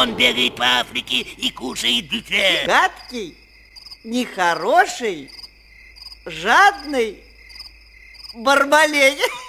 он бегает по Африке и кушает бюфет. Гадкий, нехороший, жадный Бармалей.